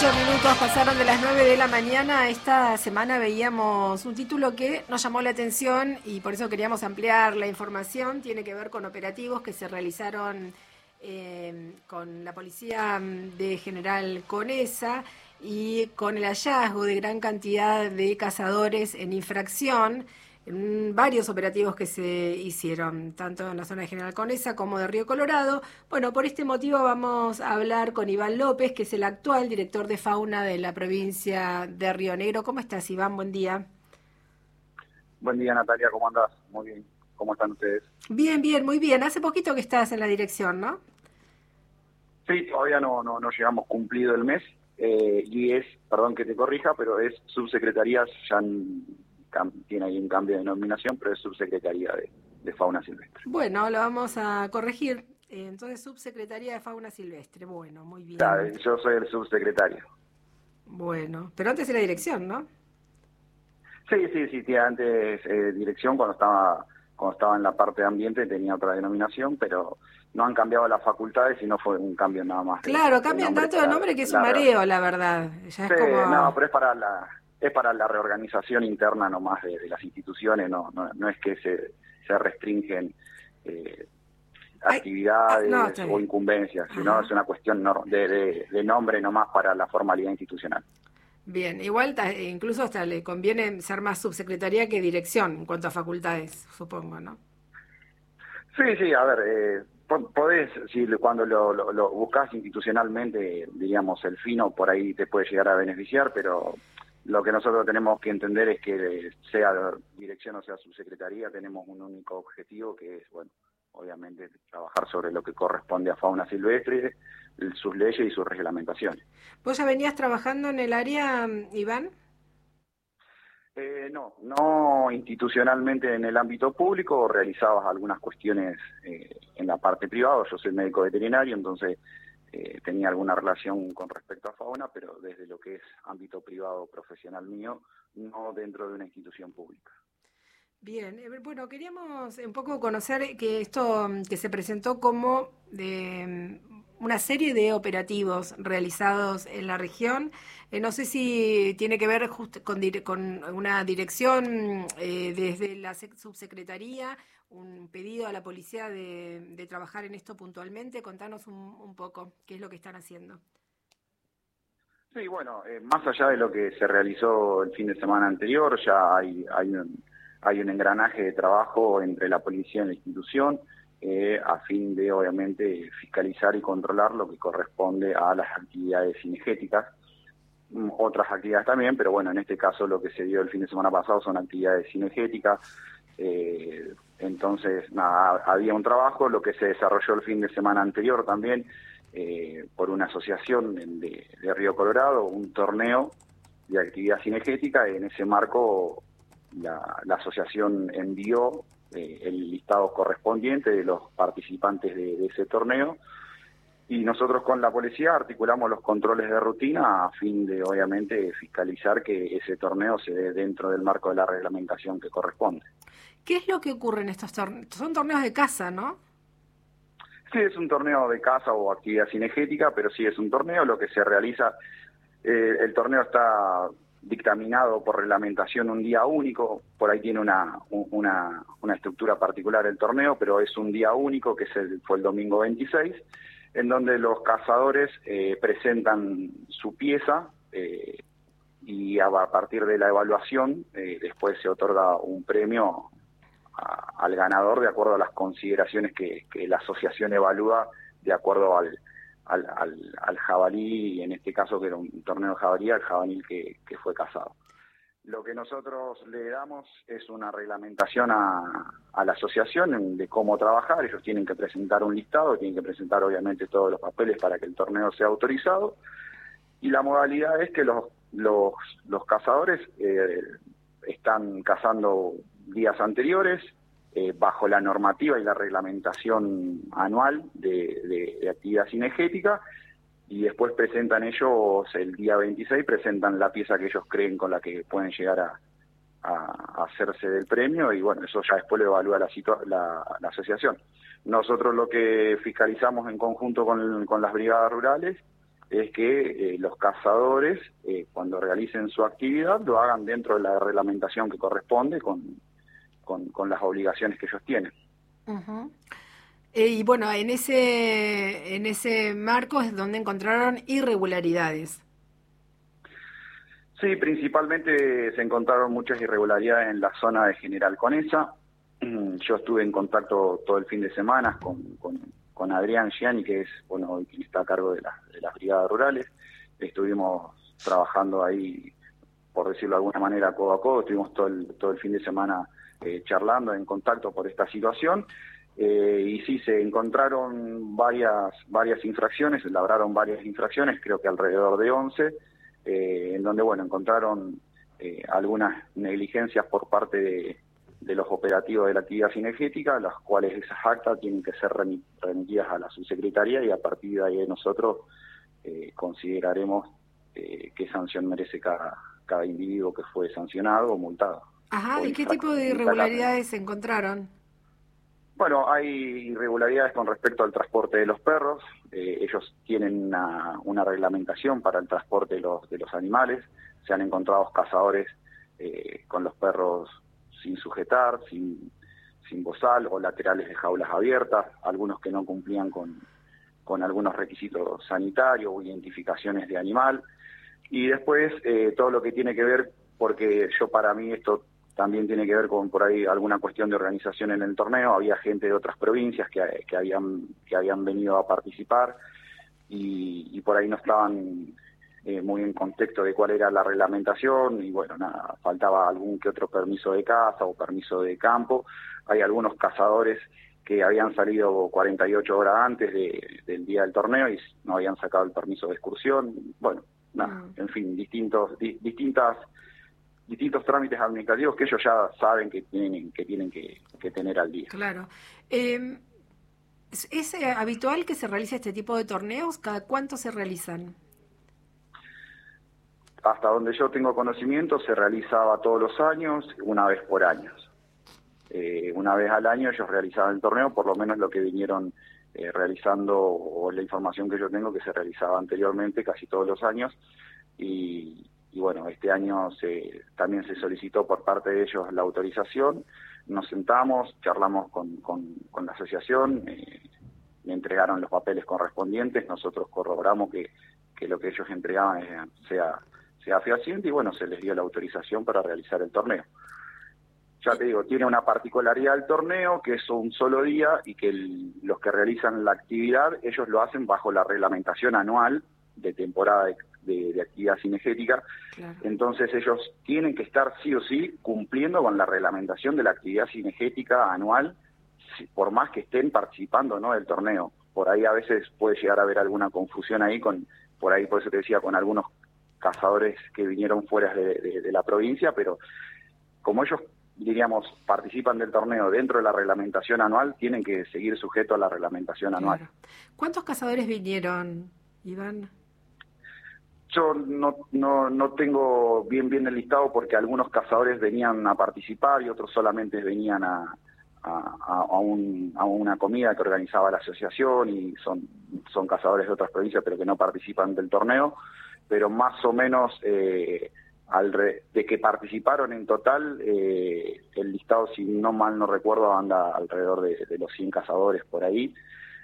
8 minutos pasaron de las 9 de la mañana. Esta semana veíamos un título que nos llamó la atención y por eso queríamos ampliar la información. Tiene que ver con operativos que se realizaron con la policía de General Conesa y con el hallazgo de gran cantidad de cazadores en infracción. En varios operativos que se hicieron, tanto en la zona de General Conesa como de Río Colorado. Bueno, por este motivo vamos a hablar con Iván López, que es el actual director de fauna de la provincia de Río Negro. ¿Cómo estás, Iván? Buen día. Buen día, Natalia, ¿cómo andás? Muy bien. ¿Cómo están ustedes? Bien, bien, muy bien. Hace poquito que estás en la dirección, ¿no? Sí, todavía no llegamos cumplido el mes y es, perdón que te corrija, pero es subsecretaría, tiene ahí un cambio de denominación, pero es subsecretaría de Fauna Silvestre. Bueno, lo vamos a corregir. Entonces, subsecretaría de Fauna Silvestre. Bueno, muy bien. Claro, yo soy el subsecretario. Bueno, pero antes era dirección, ¿no? Sí, antes dirección cuando estaba en la parte de ambiente tenía otra denominación, pero no han cambiado las facultades y no fue un cambio nada más. Claro, cambian tanto de nombre que es un mareo, la verdad. Ya es como... No, pero es para la reorganización interna nomás de las instituciones, no es que se restringen actividades o incumbencias, sino es una cuestión de nombre nomás para la formalidad institucional. Bien, igual incluso hasta le conviene ser más subsecretaría que dirección en cuanto a facultades, supongo, ¿no? Sí, a ver, podés, si cuando lo buscás institucionalmente, diríamos, el fino por ahí te puede llegar a beneficiar, pero lo que nosotros tenemos que entender es que sea dirección o sea subsecretaría, tenemos un único objetivo que es, bueno, obviamente trabajar sobre lo que corresponde a fauna silvestre, sus leyes y sus reglamentaciones. ¿Vos ya venías trabajando en el área, Iván? No institucionalmente en el ámbito público, realizabas algunas cuestiones en la parte privada. Yo soy médico veterinario, entonces tenía alguna relación con respecto a fauna, pero desde lo que es ámbito privado profesional mío, no dentro de una institución pública. Bien, bueno, queríamos un poco conocer que esto que se presentó como de una serie de operativos realizados en la región. No sé si tiene que ver con una dirección desde la subsecretaría, un pedido a la policía de trabajar en esto puntualmente. Contanos un poco qué es lo que están haciendo. Sí, bueno, más allá de lo que se realizó el fin de semana anterior, ya hay un engranaje de trabajo entre la policía y la institución a fin de, obviamente, fiscalizar y controlar lo que corresponde a las actividades cinegéticas, otras actividades también, pero bueno, en este caso lo que se dio el fin de semana pasado son actividades cinegéticas. Entonces, nada, había un trabajo, lo que se desarrolló el fin de semana anterior también por una asociación de Río Colorado, un torneo de actividad cinegética. En ese marco la asociación envió el listado correspondiente de los participantes de ese torneo y nosotros con la policía articulamos los controles de rutina a fin de, obviamente, fiscalizar que ese torneo se dé dentro del marco de la reglamentación que corresponde. ¿Qué es lo que ocurre en estos torneos? Son torneos de caza, ¿no? Sí, es un torneo de caza o actividad cinegética, pero sí es un torneo. Lo que se realiza, el torneo está dictaminado por reglamentación un día único, por ahí tiene una estructura particular el torneo, pero es un día único que fue el domingo 26, en donde los cazadores presentan su pieza y a partir de la evaluación después se otorga un premio al ganador de acuerdo a las consideraciones que la asociación evalúa de acuerdo al jabalí, y en este caso que era un torneo de jabalí, al jabalí que fue cazado. Lo que nosotros le damos es una reglamentación a la asociación de cómo trabajar. Ellos tienen que presentar un listado, tienen que presentar obviamente todos los papeles para que el torneo sea autorizado, y la modalidad es que los cazadores están cazando días anteriores, bajo la normativa y la reglamentación anual de actividad cinegética, y después presentan ellos el día 26, presentan la pieza que ellos creen con la que pueden llegar a hacerse del premio, y bueno, eso ya después lo evalúa la asociación. Nosotros lo que fiscalizamos en conjunto con las brigadas rurales es que los cazadores, cuando realicen su actividad, lo hagan dentro de la reglamentación que corresponde con las obligaciones que ellos tienen. Uh-huh. Y bueno, en ese marco es donde encontraron irregularidades. Sí, principalmente se encontraron muchas irregularidades en la zona de General Conesa. Yo estuve en contacto todo el fin de semana con Adrián Gianni, que es quien está a cargo de las brigadas rurales. Estuvimos trabajando ahí, por decirlo de alguna manera, codo a codo. Estuvimos todo el fin de semana charlando, en contacto por esta situación. Y sí, se encontraron varias infracciones, se labraron varias infracciones, creo que alrededor de 11, en donde, encontraron algunas negligencias por parte de los operativos de la actividad cinegética, las cuales esas actas tienen que ser remitidas a la subsecretaría, y a partir de ahí nosotros consideraremos qué sanción merece cada individuo que fue sancionado o multado. Ajá, ¿y qué tipo de irregularidades se encontraron? Bueno, hay irregularidades con respecto al transporte de los perros. Ellos tienen una reglamentación para el transporte de los animales. Se han encontrado cazadores con los perros sin sujetar, sin bozal, o laterales de jaulas abiertas, algunos que no cumplían con algunos requisitos sanitarios o identificaciones de animal. Y después todo lo que tiene que ver, porque para mí esto también tiene que ver con por ahí alguna cuestión de organización en el torneo. Había gente de otras provincias que habían venido a participar y por ahí no estaban muy en contexto de cuál era la reglamentación, y faltaba algún que otro permiso de caza o permiso de campo. Hay algunos cazadores que habían salido 48 horas antes del día del torneo y no habían sacado el permiso de excursión. En fin, distintos trámites administrativos que ellos ya saben que tienen que tener al día. Claro. ¿Es habitual que se realice este tipo de torneos? ¿Cada cuánto se realizan? Hasta donde yo tengo conocimiento, se realizaba todos los años, una vez por año. Una vez al año ellos realizaban el torneo, por lo menos lo que vinieron realizando, o la información que yo tengo, que se realizaba anteriormente casi todos los años. Y este año también se solicitó por parte de ellos la autorización. Nos sentamos, charlamos con la asociación, me entregaron los papeles correspondientes, nosotros corroboramos que lo que ellos entregaban sea fehaciente, y se les dio la autorización para realizar el torneo. Ya te digo, tiene una particularidad el torneo, que es un solo día, y que los que realizan la actividad, ellos lo hacen bajo la reglamentación anual de temporada de actividad cinegética. Claro. Entonces ellos tienen que estar sí o sí cumpliendo con la reglamentación de la actividad cinegética anual, por más que estén participando, ¿no?, del torneo. Por ahí a veces puede llegar a haber alguna confusión ahí por eso te decía, con algunos cazadores que vinieron fuera de la provincia, pero como ellos, diríamos, participan del torneo dentro de la reglamentación anual, tienen que seguir sujetos a la reglamentación anual. Claro. ¿Cuántos cazadores vinieron, Iván? Yo no tengo bien el listado, porque algunos cazadores venían a participar y otros solamente venían a una comida que organizaba la asociación, y son cazadores de otras provincias pero que no participan del torneo. Pero más o menos de que participaron en total, el listado, si no mal no recuerdo, anda alrededor de los 100 cazadores por ahí.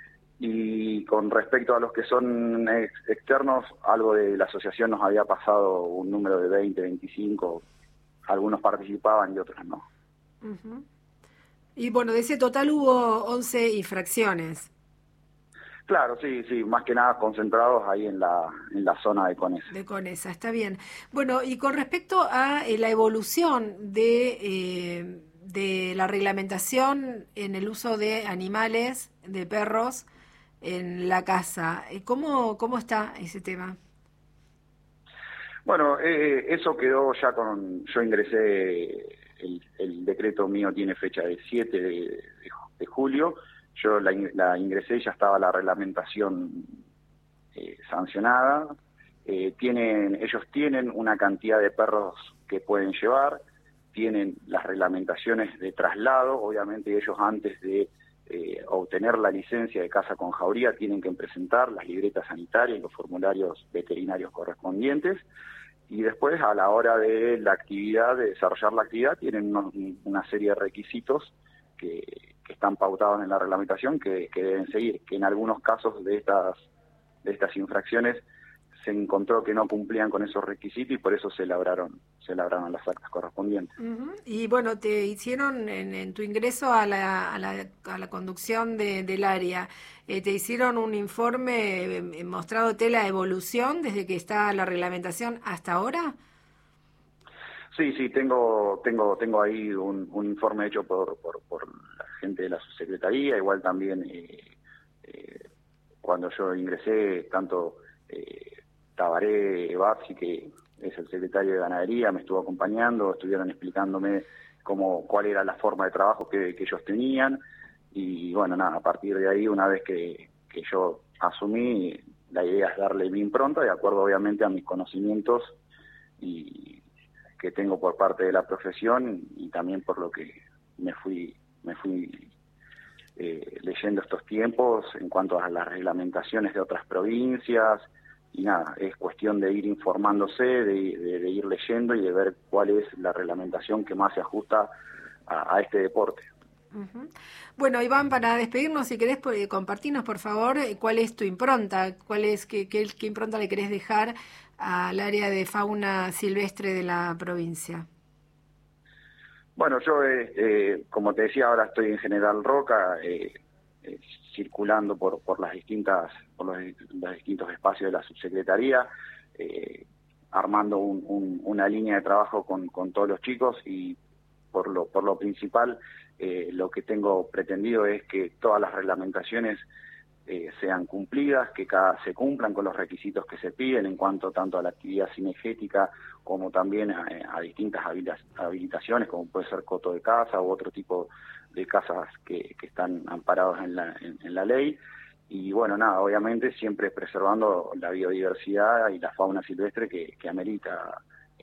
Y con respecto a los que son externos, algo de la asociación nos había pasado un número de 20, 25, algunos participaban y otros no. Uh-huh. Y de ese total hubo 11 infracciones. Claro, sí, más que nada concentrados ahí en la zona de Conesa. De Conesa, está bien. Bueno, y con respecto a la evolución de la reglamentación en el uso de animales, de perros, en la casa, ¿cómo está ese tema? Bueno, eso quedó ya yo ingresé, el decreto mío tiene fecha de 7 de julio. Yo la ingresé y ya estaba la reglamentación sancionada. Ellos tienen una cantidad de perros que pueden llevar, tienen las reglamentaciones de traslado. Obviamente ellos, antes de obtener la licencia de caza con jauría tienen que presentar las libretas sanitarias y los formularios veterinarios correspondientes, y después a la hora de la actividad, de desarrollar la actividad, tienen una serie de requisitos que están pautados en la reglamentación que deben seguir, que en algunos casos de estas infracciones se encontró que no cumplían con esos requisitos y por eso se elaboraron las actas correspondientes. Uh-huh. Y bueno, te hicieron en tu ingreso a la conducción del área, te hicieron un informe mostrándote la evolución desde que está la reglamentación hasta ahora. Sí, tengo ahí un informe hecho por la gente de la subsecretaría, igual también cuando yo ingresé, tanto Tabaré Bazzi, que es el secretario de Ganadería, me estuvo acompañando, estuvieron explicándome cuál era la forma de trabajo que ellos tenían, y bueno, nada, a partir de ahí, una vez que yo asumí, la idea es darle mi impronta, de acuerdo obviamente a mis conocimientos y que tengo por parte de la profesión, y también por lo que me fui leyendo estos tiempos en cuanto a las reglamentaciones de otras provincias. Y nada, es cuestión de ir informándose, de ir leyendo y de ver cuál es la reglamentación que más se ajusta a este deporte. Uh-huh. Bueno, Iván, para despedirnos, si querés compartirnos, por favor, cuál es tu impronta, qué impronta le querés dejar al área de fauna silvestre de la provincia. Bueno, yo, como te decía, ahora estoy en General Roca, circulando por los distintos espacios de la subsecretaría, armando una línea de trabajo con todos los chicos, y por lo principal, lo que tengo pretendido es que todas las reglamentaciones sean cumplidas, que se cumplan con los requisitos que se piden en cuanto tanto a la actividad cinegética como también a distintas habilitaciones, como puede ser coto de caza u otro tipo de casas que están amparados en la ley. Y bueno, nada, obviamente siempre preservando la biodiversidad y la fauna silvestre que amerita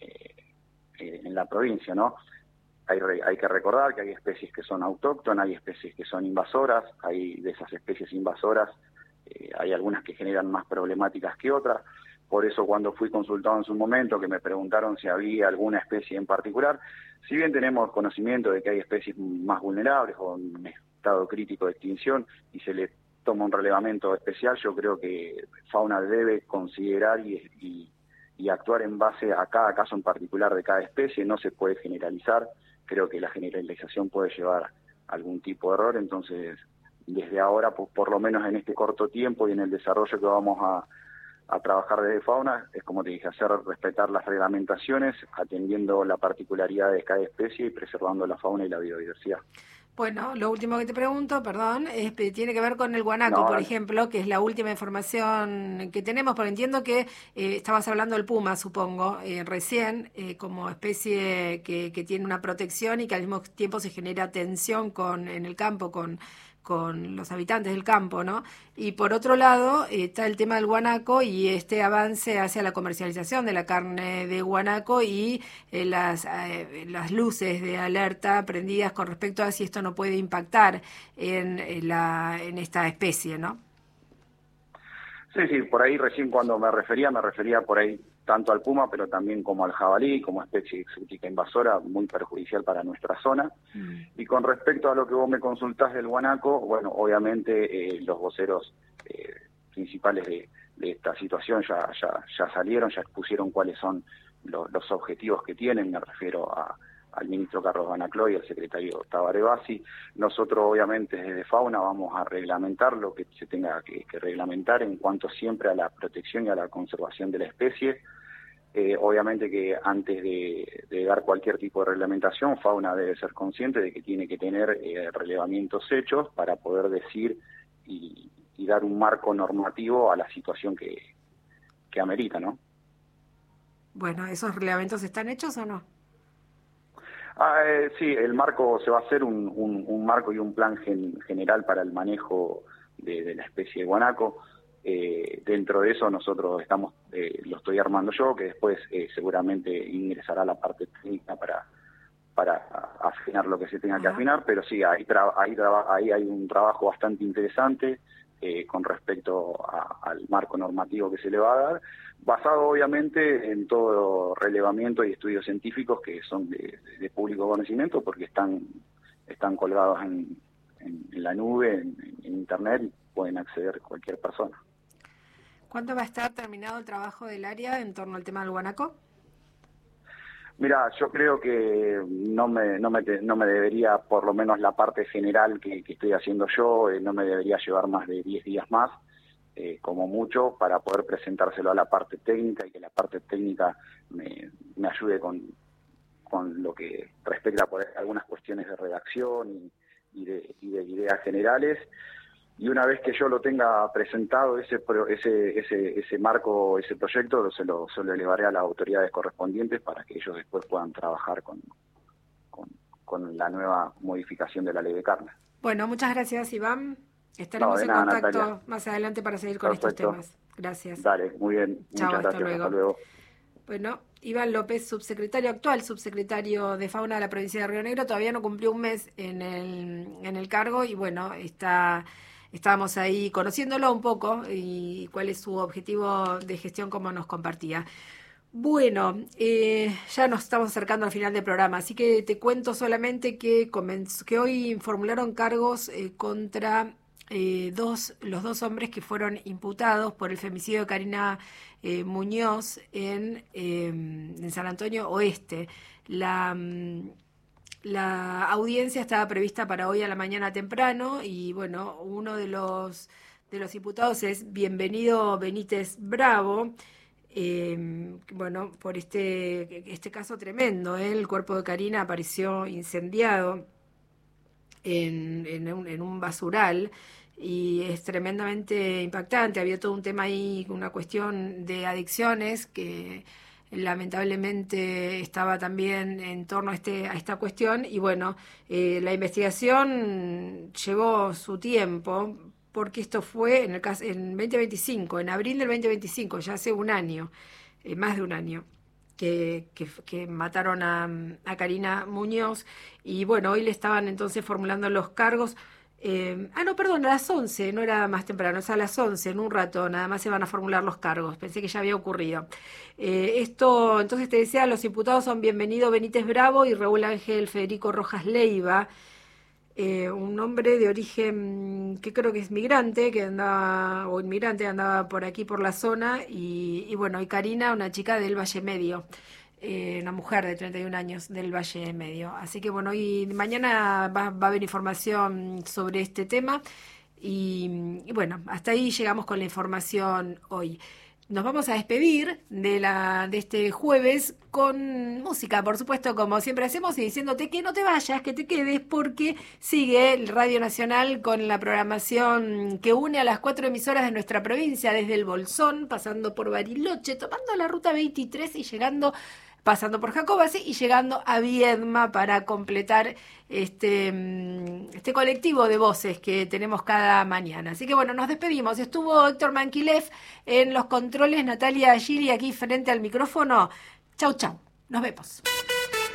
en la provincia, ¿no? Hay que recordar que hay especies que son autóctonas, hay especies que son invasoras, hay de esas especies invasoras, hay algunas que generan más problemáticas que otras. Por eso cuando fui consultado en su momento, que me preguntaron si había alguna especie en particular, si bien tenemos conocimiento de que hay especies más vulnerables o en un estado crítico de extinción y se le toma un relevamiento especial, yo creo que fauna debe considerar y actuar en base a cada caso en particular de cada especie, no se puede generalizar. Creo que la generalización puede llevar a algún tipo de error, entonces desde ahora, por lo menos en este corto tiempo y en el desarrollo que vamos a trabajar desde fauna, es como te dije, hacer respetar las reglamentaciones, atendiendo la particularidad de cada especie y preservando la fauna y la biodiversidad. Bueno, lo último que te pregunto, perdón, tiene que ver con el guanaco, por ejemplo, que es la última información que tenemos, porque entiendo que estabas hablando del puma, supongo, recién, como especie que tiene una protección y que al mismo tiempo se genera tensión en el campo con los habitantes del campo, ¿no? Y por otro lado está el tema del guanaco y este avance hacia la comercialización de la carne de guanaco y las luces de alerta prendidas con respecto a si esto no puede impactar en esta especie, ¿no? Sí, por ahí recién cuando me refería por ahí tanto al puma, pero también como al jabalí, como especie exótica invasora, muy perjudicial para nuestra zona. Y con respecto a lo que vos me consultás del guanaco, bueno, obviamente los voceros principales de esta situación ya salieron, ya expusieron cuáles son los objetivos que tienen, me refiero al ministro Carlos Banacloy y al secretario Tabaré Bazzi. Nosotros, obviamente, desde Fauna vamos a reglamentar lo que se tenga que reglamentar en cuanto siempre a la protección y a la conservación de la especie. Obviamente que antes de dar cualquier tipo de reglamentación, Fauna debe ser consciente de que tiene que tener relevamientos hechos para poder decir y dar un marco normativo a la situación que amerita, ¿no? Bueno, ¿esos reglamentos están hechos o no? Sí, el marco se va a hacer un marco y un plan general para el manejo de la especie de guanaco. Dentro de eso nosotros lo estoy armando yo, que después seguramente ingresará la parte técnica afinar lo que se tenga que afinar, pero sí, ahí hay un trabajo bastante interesante con respecto al marco normativo que se le va a dar, basado obviamente en todo relevamiento y estudios científicos que son de público conocimiento, porque están colgados en la nube, en internet, y pueden acceder cualquier persona. ¿Cuándo va a estar terminado el trabajo del área en torno al tema del guanaco? Mira, yo creo que no me debería, por lo menos la parte general que estoy haciendo yo, no me debería llevar más de 10 días más, como mucho, para poder presentárselo a la parte técnica y que la parte técnica me ayude con lo que respecta por algunas cuestiones de redacción y de ideas generales. Y una vez que yo lo tenga presentado, ese marco, ese proyecto, se lo elevaré a las autoridades correspondientes para que ellos después puedan trabajar con la nueva modificación de la ley de carne. Bueno, muchas gracias, Iván. Estaremos en contacto, Natalia, más adelante para seguir con estos temas. Gracias. Dale, muy bien. Chao, muchas gracias. Hasta luego. Bueno, Iván López, actual subsecretario de Fauna de la provincia de Río Negro, todavía no cumplió un mes en el cargo y bueno, estábamos ahí conociéndolo un poco y cuál es su objetivo de gestión, como nos compartía. Bueno, ya nos estamos acercando al final del programa, así que te cuento solamente que hoy formularon cargos contra los dos hombres que fueron imputados por el femicidio de Karina Muñoz en San Antonio Oeste. La audiencia estaba prevista para hoy a la mañana temprano y bueno, uno de los imputados es Bienvenido Benítez Bravo. Bueno, por este caso tremendo, el cuerpo de Karina apareció incendiado en un basural y es tremendamente impactante. Había todo un tema ahí, una cuestión de adicciones que lamentablemente estaba también en torno a esta cuestión y bueno, la investigación llevó su tiempo porque esto fue en 2025, en abril del 2025, ya hace un año, más de un año que mataron a Karina Muñoz y bueno, hoy le estaban entonces formulando los cargos. A las 11, no era más temprano, es a las 11, en un rato, nada más se van a formular los cargos, pensé que ya había ocurrido. Entonces te decía, los imputados son Bienvenido Benítez Bravo y Raúl Ángel Federico Rojas Leiva, un hombre de origen que creo que es migrante, inmigrante, andaba por aquí por la zona, y bueno, y Karina, una chica del Valle Medio. Una mujer de 31 años del Valle Medio. Así que bueno, y mañana va a haber información sobre este tema y bueno, hasta ahí llegamos con la información hoy. Nos vamos a despedir de este jueves con música, por supuesto, como siempre hacemos, y diciéndote que no te vayas, que te quedes, porque sigue el Radio Nacional con la programación que une a las 4 emisoras de nuestra provincia, desde el Bolsón, pasando por Bariloche, tomando la ruta 23 y pasando por Jacobací y llegando a Viedma para completar este colectivo de voces que tenemos cada mañana. Así que bueno, nos despedimos. Estuvo Héctor Manquilev en los controles, Natalia Gili aquí frente al micrófono. Chau, chau. Nos vemos.